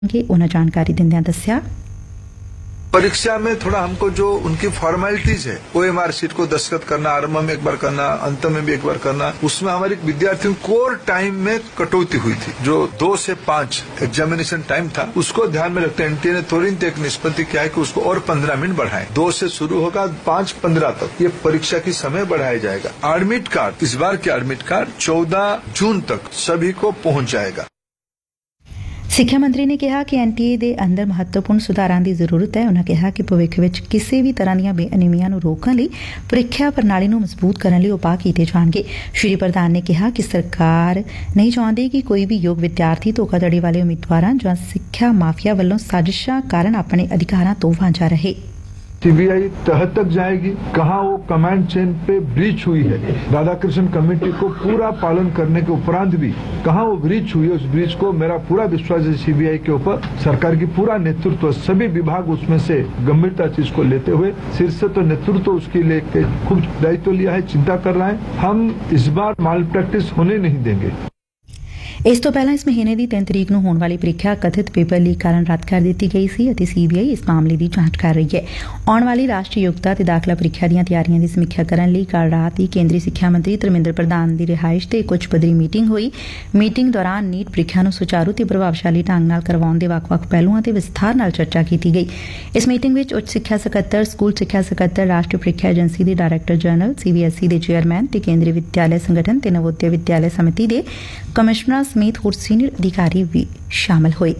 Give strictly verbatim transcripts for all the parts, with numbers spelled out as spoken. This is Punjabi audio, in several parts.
कि उन्हें जानकारी दिंदियां दस्सिया परीक्षा में थोड़ा हमको जो उनकी फॉर्मेलिटीज है ओएमआर शीट को दस्तखत करना, आरंभ में एक बार करना, अंत में भी एक बार करना, उसमें हमारे विद्यार्थियों कोर टाइम में कटौती हुई थी। जो दो से पांच एग्जामिनेशन टाइम था उसको ध्यान में रखते एनटीए ने तुरंत एक निष्पत्ति किया है कि उसको और पंद्रह मिनट बढ़ाएं। दो से शुरू होगा, पांच पंद्रह तक ये परीक्षा की समय बढ़ाया जाएगा। एडमिट कार्ड, इस बार के एडमिट कार्ड चौदह जून तक सभी को पहुंच जाएगा। ਸਿੱਖਿਆ ਮੰਤਰੀ ਨੇ ਕਿਹਾ ਕਿ ਐਨਟੀਏ ਦੇ ਅੰਦਰ ਮਹੱਤਵਪੂਰਨ ਸੁਧਾਰਾਂ ਦੀ ਜ਼ਰੂਰਤ ਹੈ। ਉਨ੍ਹਾਂ ਕਿਹਾ ਕਿ ਭਵਿੱਖ ਵਿੱਚ ਕਿਸੇ ਵੀ ਤਰ੍ਹਾਂ ਦੀਆਂ ਬੇਅਨਿਯਮੀਆਂ ਨੂੰ ਰੋਕਣ ਲਈ ਪ੍ਰੀਖਿਆ ਪ੍ਰਣਾਲੀ ਨੂੰ ਮਜ਼ਬੂਤ ਕਰਨ ਲਈ ਉਪਾਅ ਕੀਤੇ ਜਾਣਗੇ। ਸ਼੍ਰੀ ਪ੍ਰਧਾਨ ਨੇ ਕਿਹਾ ਕਿ ਸਰਕਾਰ ਨਹੀਂ ਚਾਹੁੰਦੀ ਕਿ ਕੋਈ ਵੀ ਯੋਗ ਵਿਦਿਆਰਥੀ ਧੋਖਾਧੜੀ ਵਾਲੇ ਉਮੀਦਵਾਰਾਂ ਜਾਂ ਸਿੱਖਿਆ ਮਾਫੀਆ ਵੱਲੋਂ ਸਾਜ਼ਿਸ਼ਾਂ ਕਾਰਨ ਆਪਣੇ ਅਧਿਕਾਰਾਂ ਤੋਂ ਵਾਂਝਾ ਰਹੇ। सीबीआई तह तक जाएगी, कहां वो कमांड चेन पे ब्रीच हुई है, राधाकृष्ण कमेटी को पूरा पालन करने के उपरांत भी कहां वो ब्रीच हुई है, उस ब्रीच को मेरा पूरा विश्वास है सीबीआई के ऊपर। सरकार की पूरा नेतृत्व, सभी विभाग उसमें से गंभीरता चीज को लेते हुए शीर्ष तो नेतृत्व उसके लेके खूब दायित्व लिया है, चिंता कर रहा है। हम इस बार माल प्रैक्टिस होने नहीं देंगे। ਇਸ ਤੋਂ ਪਹਿਲਾਂ ਇਸ ਮਹੀਨੇ ਦੀ ਤਿੰਨ ਤਰੀਕ ਨੂੰ ਹੋਣ ਵਾਲੀ ਪ੍ਰੀਖਿਆ ਕਥਿਤ ਪੇਪਰ ਲੀਕ ਕਾਰਨ ਰੱਦ ਕਰ ਦਿੱਤੀ ਗਈ ਸੀ ਅਤੇ ਸੀਬੀਆਈ ਇਸ ਮਾਮਲੇ ਦੀ ਜਾਂਚ ਕਰ ਰਹੀ ਹੈ। ਆਉਣ ਵਾਲੀ ਰਾਸ਼ਟਰੀ ਯੋਗਤਾ ਤੇ ਦਾਖਲਾ ਪ੍ਰੀਖਿਆ ਦੀਆਂ ਤਿਆਰੀਆਂ ਦੀ ਸਮੀਖਿਆ ਕਰਨ ਲਈ ਕੱਲ੍ਹ ਰਾਤ ਹੀ ਕੇਂਦਰੀ ਸਿੱਖਿਆ ਮੰਤਰੀ ਧਰਮਿੰਦਰ ਪ੍ਰਧਾਨ ਦੀ ਰਿਹਾਇਸ਼ ਤੇ ਇੱਕ ਉੱਚ ਪੱਧਰੀ ਮੀਟਿੰਗ ਹੋਈ। ਮੀਟਿੰਗ ਦੌਰਾਨ ਨੀਟ ਪ੍ਰੀਖਿਆ ਨੂੰ ਸੁਚਾਰੂ ਤੇ ਪ੍ਰਭਾਵਸ਼ਾਲੀ ਢੰਗ ਨਾਲ ਕਰਵਾਉਣ ਦੇ ਵੱਖ-ਵੱਖ ਪਹਿਲੂਆਂ ਤੇ ਵਿਸਥਾਰ ਨਾਲ ਚਰਚਾ ਕੀਤੀ ਗਈ। ਇਸ ਮੀਟਿੰਗ ਵਿੱਚ ਉੱਚ ਸਿੱਖਿਆ ਸਕੱਤਰ, ਸਕੂਲ ਸਿੱਖਿਆ ਸਕੱਤਰ, ਰਾਸ਼ਟਰੀ ਪ੍ਰੀਖਿਆ ਏਜੰਸੀ ਦੇ ਡਾਇਰੈਕਟਰ ਜਨਰਲ, ਸੀਬੀਐਸਈ ਦੇ ਚੇਅਰਮੈਨ ਤੇ ਕੇਂਦਰੀ ਵਿਦਿਆਲਿਆ ਸੰਗਠਨ ਤੇ ਨਵੋਦਿਆ ਵਿਦਿਆਲਿਆ ਸਮਿਤੀ ਦੇ ਕਮਿਸ਼ਨਰਾਂ ਸਮੇਤ ਹੋਰ ਸੀਨੀਅਰ ਅਧਿਕਾਰੀ ਵੀ ਸ਼ਾਮਲ ਹੋਏ।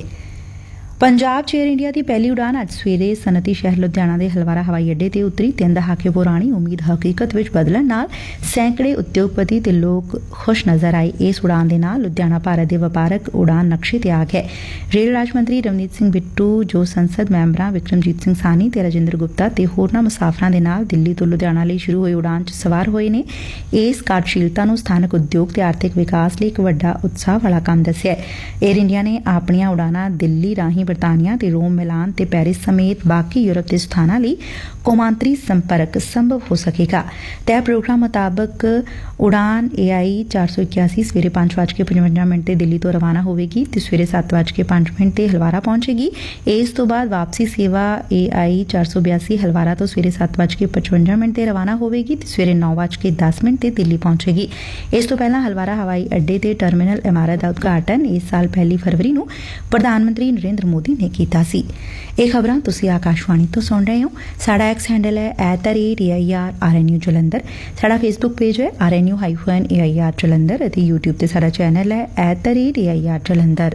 ਪੰਜਾਬ ਚ ਏਅਰ ਇੰਡੀਆ ਦੀ ਪਹਿਲੀ ਉਡਾਨ ਅੱਜ ਸਵੇਰੇ ਸਨਅਤੀ ਸ਼ਹਿਰ ਲੁਧਿਆਣਾ ਦੇ ਹਲਵਾਰਾ ਹਵਾਈ ਅੱਡੇ ਤੇ ਉਤਰੀ। ਤਿੰਨ ਦਹਾਕੇ ਪੁਰਾਣੀ ਉਮੀਦ ਹਕੀਕਤ ਵਿੱਚ ਬਦਲਣ ਨਾਲ ਸੈਂਕੜੇ ਉਦਯੋਗਪਤੀ ਤੇ ਲੋਕ ਖੁਸ਼ ਨਜ਼ਰ ਆਏ। ਇਸ ਉਡਾਨ ਦੇ ਨਾਲ ਲੁਧਿਆਣਾ ਭਾਰਤ ਦੇ ਵਪਾਰਕ ਉਡਾਨ ਨਕਸ਼ੇ ਤੇ ਆ ਗਿਆ। ਰੇਲ ਰਾਜ ਮੰਤਰੀ ਰਵਨੀਤ ਸਿੰਘ ਬਿੱਟੂ, ਜੋ ਸੰਸਦ ਮੈਂਬਰਾਂ ਵਿਕਰਮਜੀਤ ਸਿੰਘ ਸਾਨੀ ਤੇ ਰਾਜਿੰਦਰ ਗੁਪਤਾ ਤੇ ਹੋਰਨਾਂ ਮੁਸਾਫਰਾਂ ਦੇ ਨਾਲ ਦਿੱਲੀ ਤੋਂ ਲੁਧਿਆਣਾ ਲਈ ਸ਼ੁਰੂ ਹੋਈ ਉਡਾਨ ਚ ਸਵਾਰ ਹੋਏ ਨੇ। ਇਸ ਕਾਰਜਸ਼ੀਲਤਾ ਨੂੰ ਸਥਾਨਕ ਉਦਯੋਗ ਤੇ ਆਰਥਿਕ ਵਿਕਾਸ ਲਈ ਇੱਕ ਵੱਡਾ ਉਤਸ਼ਾਹ ਵਾਲਾ ਕੰਮ ਦੱਸਿਆ। ਏਅਰ ਇੰਡੀਆ ਨੇ ਆਪਣੀਆਂ ਉਡਾਨਾਂ ਦਿੱਲੀ ਰਾਹੀਂ ਬਰਤਾਨੀਆ ਤੇ ਰੋਮ, ਮਿਲਾਨ ਤੇ ਪੈਰਿਸ ਸਮੇਤ ਬਾਕੀ ਯੂਰਪ ਦੇ ਸਥਾਨਾਂ ਲਈ ਕੌਮਾਂਤਰੀ ਸੰਪਰਕ ਸੰਭਵ ਹੋ ਸਕੇਗਾ। ਤੈਅ ਪ੍ਰੋਗਰਾਮ ਮੁਤਾਬਕ ਉਡਾਨ ਏ ਆਈ ਚਾਰ ਸੌ ਇਕਿਆਸੀ ਸਵੇਰੇ ਪੰਜ ਵੱਜ ਕੇ ਪਚਵੰਜਾ ਮਿੰਟ ਤੇ ਦਿੱਲੀ ਤੋਂ ਰਵਾਨਾ ਹੋਵੇਗੀ ਤੇ ਸਵੇਰੇ ਸੱਤ ਵੱਜ ਕੇ ਪੰਜ ਮਿੰਟ ਤੇ ਹਲਵਾਰਾ ਪਹੁੰਚੇਗੀ। ਇਸ ਤੋਂ ਬਾਅਦ ਵਾਪਸੀ ਸੇਵਾ ਏ ਆਈ ਚਾਰ ਸੌ ਬਿਆਸੀ ਹਲਵਾਰਾ ਤੋਂ ਸਵੇਰੇ ਸੱਤ ਵੱਜ ਕੇ ਪਚਵੰਜਾ ਮਿੰਟ ਤੇ ਰਵਾਨਾ ਹੋਵੇਗੀ ਤੇ ਸਵੇਰੇ ਨੌ ਵੱਜ ਕੇ ਦਸ ਮਿੰਟ ਤੇ ਦਿੱਲੀ ਪਹੁੰਚੇਗੀ। ਇਸ ਤੋਂ ਪਹਿਲਾਂ ਹਲਵਾਰਾ ਹਵਾਈ ਅੱਡੇ ਤੇ ਟਰਮੀਨਲ ਇਮਾਰਤ ਦਾ ਉਦਘਾਟਨ ਇਸ ਸਾਲ ਪਹਿਲੀ ਫਰਵਰੀ ਨੂੰ ਪ੍ਰਧਾਨ ਮੰਤਰੀ ਨਰਿੰਦਰ ਮੋਦੀ ਨੇ ਕੀਤਾ ਸੀ। ਇਹ ਖਬਰਾਂ ਤੁਸੀਂ ਆਕਾਸ਼ਵਾਣੀ ਤੋਂ ਸੁਣ ਰਹੇ ਹੋ। ਸਾਡਾ ਐਕਸ ਹੈਂਡਲ ਹੈ at the rate A I R R N U Jalandhar. ਸਾਡਾ ਫੇਸਬੁੱਕ ਪੇਜ ਹੈ R N U hyphen A I R Jalandhar ਅਤੇ ਯੂਟਿਊਬ ਤੇ ਸਾਡਾ ਚੈਨਲ ਹੈ at the rate A I R Jalandhar.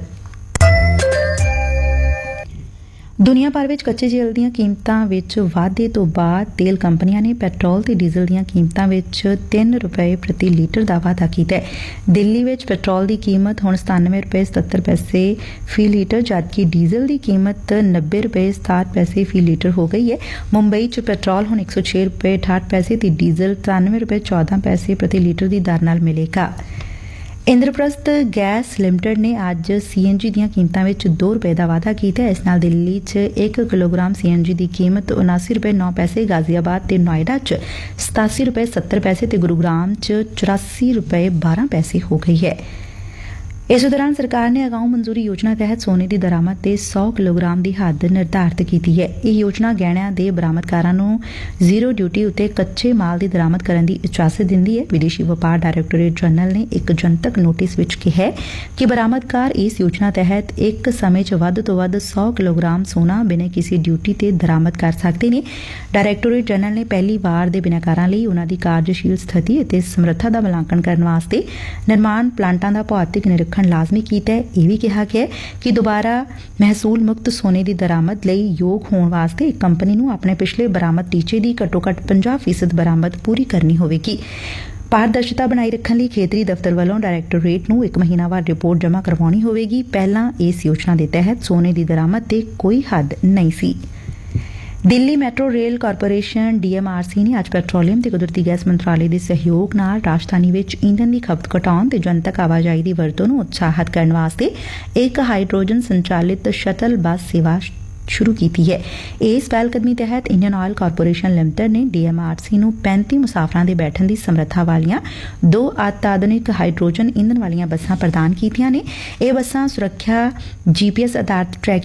ਦੁਨੀਆ ਭਰ ਵਿੱਚ ਕੱਚੇ ਤੇਲ ਦੀਆਂ ਕੀਮਤਾਂ ਵਿੱਚ ਵਾਧੇ ਤੋਂ ਬਾਅਦ ਤੇਲ ਕੰਪਨੀਆਂ ਨੇ ਪੈਟਰੋਲ ਤੇ ਡੀਜ਼ਲ ਦੀਆਂ ਕੀਮਤਾਂ ਵਿੱਚ ਤਿੰਨ ਰੁਪਏ ਪ੍ਰਤੀ ਲੀਟਰ ਦਾ ਵਾਧਾ ਕੀਤਾ ਹੈ। ਦਿੱਲੀ ਵਿੱਚ ਪੈਟਰੋਲ ਦੀ ਕੀਮਤ ਹੁਣ ਸਤਾਨਵੇਂ ਰੁਪਏ ਸਤੱਤਰ ਪੈਸੇ ਫੀ ਲੀਟਰ, ਜਦਕਿ ਡੀਜ਼ਲ ਦੀ ਕੀਮਤ ਨੱਬੇ ਰੁਪਏ ਸਤਾਹਠ ਪੈਸੇ ਫੀ ਲੀਟਰ ਹੋ ਗਈ ਹੈ। ਮੁੰਬਈ ਚ ਪੈਟਰੋਲ ਹੁਣ ਇੱਕ ਸੌ ਛੇ ਰੁਪਏ ਅਠਾਹਠ ਪੈਸੇ ਤੇ ਡੀਜ਼ਲ ਤਰਾਨਵੇਂ ਰੁਪਏ ਚੌਦਾਂ ਪੈਸੇ ਪ੍ਰਤੀ ਲੀਟਰ ਦੀ ਦਰ ਨਾਲ ਮਿਲੇਗਾ। ਇੰਦਰਪ੍ਰਸਥ ਗੈਸ ਲਿਮਟਿਡ ਨੇ ਅੱਜ ਸੀ ਐਨ ਜੀ ਦੀਆਂ ਕੀਮਤਾਂ ਵਿੱਚ ਦੋ ਰੁਪਏ ਦਾ ਵਾਧਾ ਕੀਤਾ। ਇਸ ਨਾਲ ਦਿੱਲੀ ਚ ਇੱਕ ਕਿਲੋਗ੍ਰਾਮ ਸੀ ਐਨ ਜੀ ਦੀ ਕੀਮਤ ਉਨਾਸੀ ਰੁਪਏ ਨੌ ਪੈਸੇ, ਗਾਜ਼ੀਆਬਾਦ ਤੇ ਨੋਇਡਾ ਚ ਸਤਾਸੀ ਰੁਪਏ ਸੱਤਰ ਪੈਸੇ ਤੇ ਗੁਰੂਗ੍ਰਾਮ ਚ ਚੁਰਾਸੀ ਰੁਪਏ ਬਾਰਾਂ ਪੈਸੇ ਹੋ ਗਈ ਹੈ। ਇਸ ਦੌਰਾਨ ਸਰਕਾਰ ਨੇ ਅਗਾਊਂ ਮਨਜ਼ੂਰੀ ਯੋਜਨਾ ਤਹਿਤ ਸੋਨੇ ਦੀ ਦਰਾਮਦ ਤੇ ਸੌ ਕਿਲੋਗ੍ਰਾਮ ਦੀ ਹੱਦ ਨਿਰਧਾਰਿਤ ਕੀਤੀ ਹੈ। ਇਹ ਯੋਜਨਾ ਗਹਿਣਿਆਂ ਦੇ ਬਰਾਮਦਕਾਰਾਂ ਨੂੰ ਜ਼ੀਰੋ ਡਿਊਟੀ ਉੱਤੇ ਕੱਚੇ ਮਾਲ ਦੀ ਦਰਾਮਦ ਕਰਨ ਦੀ ਇਜਾਜ਼ਤ ਦਿੰਦੀ ਹੈ। ਵਿਦੇਸ਼ੀ ਵਪਾਰ ਡਾਇਰੈਕਟੋਰੇਟ ਜਨਰਲ ਨੇ ਇੱਕ ਜਨਤਕ ਨੋਟਿਸ ਵਿੱਚ ਕਿਹਾ ਕਿ ਬਰਾਮਦਕਾਰ ਇਸ ਯੋਜਨਾ ਤਹਿਤ ਇੱਕ ਸਮੇਂ ਚ ਵੱਧ ਤੋਂ ਵੱਧ ਸੌ ਕਿਲੋਗ੍ਰਾਮ ਸੋਨਾ ਬਿਨਾਂ ਕਿਸੇ ਡਿਊਟੀ ਤੇ ਦਰਾਮਦ ਕਰ ਸਕਦੇ ਨੇ। ਡਾਇਰੈਕਟੋਰੇਟ ਜਨਰਲ ਨੇ ਪਹਿਲੀ ਵਾਰ ਦੇ ਬਿਨੈਕਾਰਾਂ ਲਈ ਉਨ੍ਹਾਂ ਦੀ ਕਾਰਜਸ਼ੀਲ ਸਥਿਤੀ ਅਤੇ ਸਮਰੱਥਾ ਦਾ ਮੁਲਾਂਕਣ ਕਰਨ ਵਾਸਤੇ ਨਿਰਮਾਣ ਪਲਾਂਟਾਂ ਦਾ ਭੌਤਿਕ ਨਿਰੀਖਣ ਲਾਜ਼ਮੀ ਕੀਤਾ ਹੈ। ਇਹ ਵੀ ਕਿਹਾ ਗਿਆ ਕਿ ਦੁਬਾਰਾ ਮਹਿਸੂਲ ਮੁਕਤ ਸੋਨੇ ਦੀ ਦਰਾਮਦ ਲਈ ਯੋਗ ਹੋਣ ਵਾਸਤੇ ਇੱਕ ਕੰਪਨੀ ਨੂੰ ਆਪਣੇ ਪਿਛਲੇ ਬਰਾਮਦ ਟੀਚੇ ਦੀ ਘੱਟੋ ਘੱਟ ਪੰਜਾਹ ਫੀਸਦ ਬਰਾਮਦ ਪੂਰੀ ਕਰਨੀ ਹੋਵੇਗੀ। ਪਾਰਦਰਸ਼ਤਾ ਬਣਾਈ ਰੱਖਣ ਲਈ ਖੇਤਰੀ ਦਫ਼ਤਰ ਵੱਲੋਂ ਡਾਇਰੈਕਟੋਰੇਟ ਨੂੰ ਇੱਕ ਮਹੀਨਾਵਾਰ ਰਿਪੋਰਟ ਜਮ੍ਹਾਂ ਕਰਵਾਉਣੀ ਹੋਵੇਗੀ। ਪਹਿਲਾਂ ਇਸ ਯੋਜਨਾ ਦੇ ਤਹਿਤ ਸੋਨੇ ਦੀ ਦਰਾਮਦ ਤੇ ਕੋਈ ਹੱਦ ਨਹੀਂ ਸੀ। Delhi metro rail corporation D M R C ਨੇ ਅੱਜ ਪੈਟਰੋਲੀਅਮ ਤੇ ਕੁਦਰਤੀ ਗੈਸ ਮੰਤਰਾਲੇ ਦੇ ਸਹਿਯੋਗ ਨਾਲ ਰਾਜਧਾਨੀ ਵਿੱਚ ਈਂਧਨ ਦੀ ਖਪਤ ਘਟਾਉਣ ਤੇ ਜਨਤਕ ਆਵਾਜਾਈ ਦੀ ਵਰਤੋਂ ਨੂੰ ਉਤਸ਼ਾਹਿਤ ਕਰਨ ਵਾਸਤੇ ਇੱਕ ਹਾਈਡਰੋਜਨ ਸੰਚਾਲਿਤ ਸ਼ਟਲ ਬੱਸ ਸੇਵਾ ਸ਼ੁਰੂ ਕੀਤੀ ਹੈ। ਇਸ ਪਹਿਲਕਦਮੀ ਤਹਿਤ ਇੰਡੀਅਨ ਆਇਲ ਕਾਰਪੋਰੇਸ਼ਨ ਲਿਮਟਿਡ ਨੇ ਡੀ ਐਮ ਆਰ ਸੀ ਨੂੰ ਪੈਂਤੀ ਮੁਸਾਫਰਾਂ ਦੇ ਬੈਠਣ ਦੀ ਸਮਰੱਥਾ ਵਾਲੀਆਂ ਦੋ ਅਤਿ ਆਧੁਨਿਕ ਹਾਈਡਰੋਜਨ ਇੰਧਨ ਵਾਲੀਆਂ ਬੱਸਾਂ ਪ੍ਰਦਾਨ ਕੀਤੀਆਂ ਨੇ। ਇਹ ਬੱਸਾਂ ਸੁਰੱਖਿਆ, ਜੀ ਪੀ ਐਸ ਆਧਾਰਿਤ ਟਰੈਕਿੰਗ